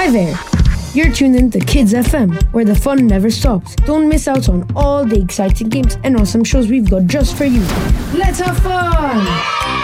Hi there. You're tuned in to Kids FM, where the fun never stops. Don't miss out on all the exciting games and awesome shows we've got just for you. Let's have fun!